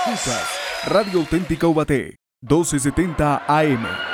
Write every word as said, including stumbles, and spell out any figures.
Escuchas Radio Auténtica Ubaté, doce setenta A M.